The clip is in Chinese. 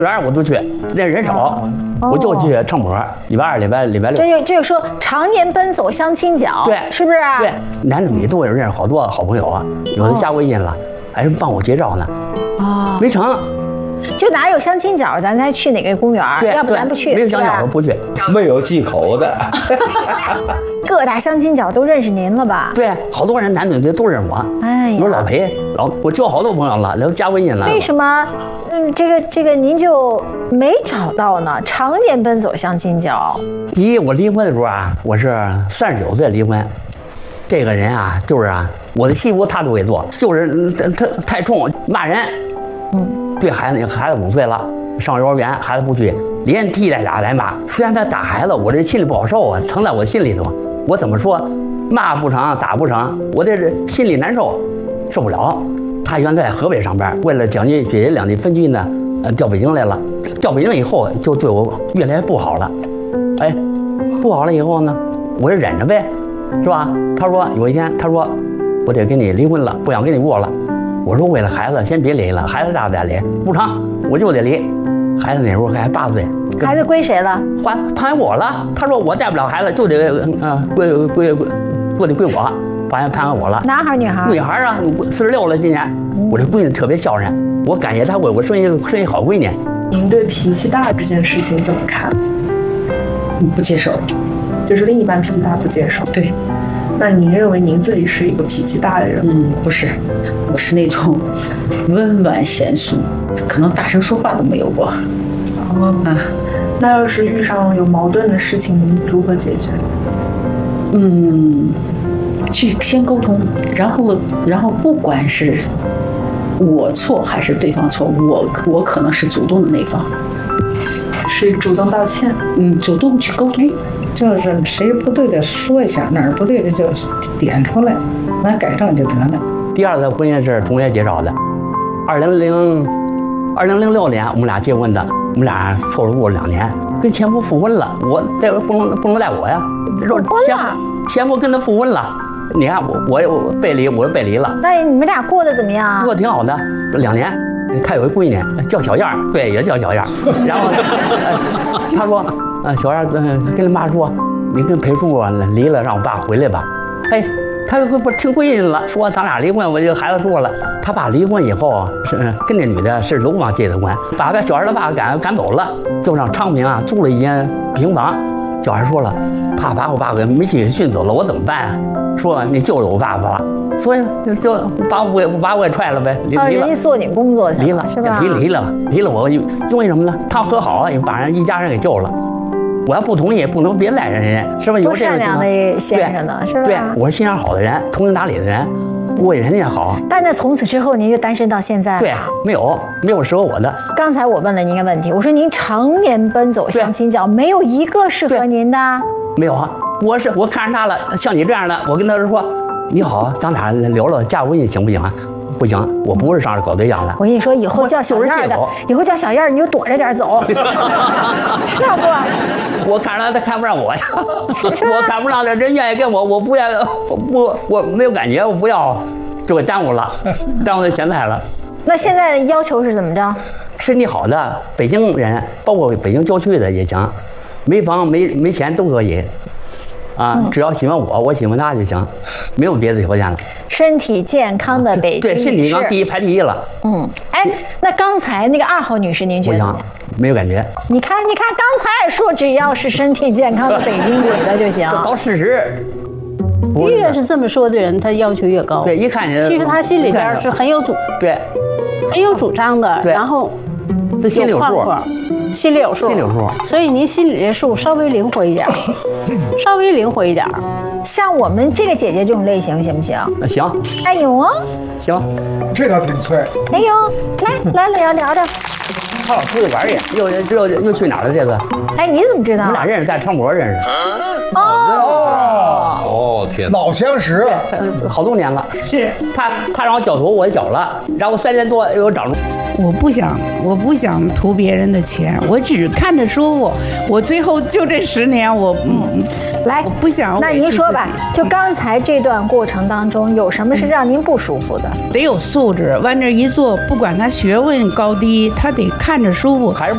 园我都去，那人少，我就去唱坡，礼拜二、礼拜六。 这就说常年奔走相亲角， 对， 是不是？ 对，男女都有认识好多好朋友啊，有的加微信了，还是帮我介绍呢。哦，没成。 就哪有相亲角，咱才去哪个公园？要不咱不去。 没有相亲角不去， 没有忌口的。 各大相亲角都认识您了吧？ 对，好多人男女的都认识我。哎呀，有老裴，我交好多朋友了，都加微信了。 为什么？这个您就没找到呢？常年奔走相亲角。 第一，我离婚的时候啊，我是39岁离婚。这个人啊，就是啊，我的媳妇他都会做，就是他太冲，骂人。对孩子5岁了，上幼儿园，孩子不去，连踢带打带骂。虽然他打孩子，我这心里不好受啊，疼在我心里头。我怎么说，骂不成，打不成，我这是心里难受，受不了。他原来在河北上班，为了奖金学习2地分居呢，调北京来了。调北京以后，就对我越来越不好了。哎，不好了以后呢，我就忍着呗，是吧？他说有一天，他说我得跟你离婚了，不想跟你过了。我说为了孩子，先别离了，孩子大再离，不成，我就得离。孩子那时候还8岁， 孩子归谁了？ 判我了。他说我带不了孩子，就得归我，判完我了。 男孩女孩？女孩啊，46了今年。我这闺女特别孝顺，我感谢她为我生一好闺女。 您对脾气大这件事情怎么看？ 不接受， 就是另一半脾气大不接受。 对。 那您认为您自己是一个脾气大的人吗？ 不是，我是那种温婉贤淑，可能大声说话都没有过。 那要是遇上有矛盾的事情，您如何解决？ 去先沟通，然后不管是我错还是对方错，我可能是主动的那方， 是主动道歉。 主动去沟通。 就是谁不对的说一下，哪儿不对的就点出来，咱改正就得了。 第二次婚姻是同学介绍的，2006年我们俩结婚的，我们俩凑合过2年，跟前夫复婚了，我这不能赖我呀，前夫跟他复婚了，你看我背离，我背离了。 那你们俩过得怎么样？ 过得挺好的，2年。他有一闺女叫小燕，对，也叫小燕。然后他说。小燕跟他妈说：“你跟裴叔离了，让我爸回来吧。”哎，他就不听闺女了，说咱俩离婚，我就孩子说了，他爸离婚以后是跟那女的是楼房结的婚，把小燕的爸赶走了，就上昌平啊租了一间平房。小燕说了，怕把我爸给没气训走了，我怎么办啊？说你救救我爸爸，所以就把我给踹了呗，离了。 人家做你工作去离了， 是吧？ 离了我，因为什么呢？他和好也把人一家人给救了。我要不同意，不能别赖人家，是吧？有这种善良的先生呢，是吧？ 对，我是心眼好的人，通情达理的人，为人家好。 但那从此之后，您就单身到现在了？ 对，没有适合我的。 刚才我问了您一个问题，我说您常年奔走相亲角，没有一个适合您的？ 没有啊，我看上他了，像你这样的，我跟他说，你好，咱俩聊聊，加微信行不行啊？不行，我不是上这搞对象的。 我跟你说，以后叫小燕的，以后叫小燕，你就躲着点走，知道不？ 我看上他看不上我呀，我看不上这人愿意跟我不要，我没有感觉，我不要，就给耽误了，耽误到现在了。 那现在的要求是怎么着？ 身体好的北京人，包括北京郊区的也行，没房没钱都可以。只要喜欢我喜欢他就行，没有别的条件了。 身体健康的北京对，身体健康排第一了。 哎，那刚才那个2号女士，您觉得怎么样？ 没有感觉。 你看，刚才说只要是身体健康的北京女的就行。 到40， 越是这么说的人，他要求越高。 对，一看你， 其实他心里边是很有很有主张的，然后这心里有数。 心里有数，所以您心里这数稍微灵活一点，稍微灵活一点。 像我们这个姐姐这种类型行不行？ 行。 哎呦， 行， 这个挺脆。 哎呦，来聊着。 他老出去玩去，又去哪儿了？这次？ 哎，你怎么知道？ 我们俩认识，在昌博认识的。 哦，天，老相识， 好多年了。 是他让我绞头，我也绞了，然后3年多又长出。 我不想图别人的钱，我只看着舒服。我最后就这10年， 来， 我不想。 那您说吧，就刚才这段过程当中，有什么是让您不舒服的？ 得有素质，往这一坐，不管他学问高低，他得看着舒服。 还是